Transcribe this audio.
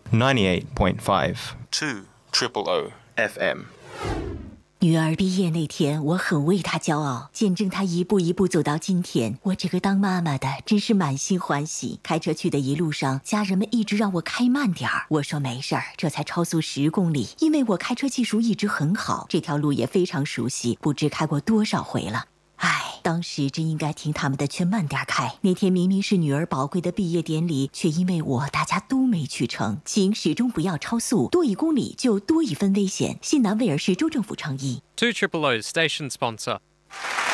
98.5 2 Triple O FM。 女儿毕业那天，我很为她骄傲，见证她一步一步走到今天。我这个当妈妈的真是满心欢喜。开车去的一路上，家人们一直让我开慢点儿，我说没事儿，这才超速10公里，因为我开车技术一直很好，这条路也非常熟悉，不知开过多少回了。唉，当时真应该听他们的劝，慢点开。那天明明是女儿宝贵的毕业典礼，却因为我大家都没去成。请始终不要超速，多1公里就多1分危险。新南威尔士州政府倡议。 2 Triple O's station sponsor.